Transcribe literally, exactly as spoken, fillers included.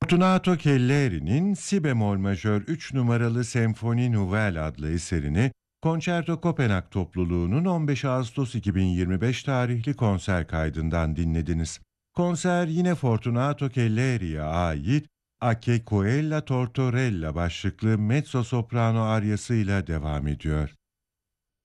Fortunato Kelleri'nin Si bemol majör üç numaralı Senfoni Nouvelle adlı eserini Concerto Kopenhag topluluğunun on beş Ağustos iki bin yirmi beş tarihli konser kaydından dinlediniz. Konser yine Fortunato Kelleri'ye ait A che quella tortorella başlıklı mezzo soprano aryasıyla devam ediyor.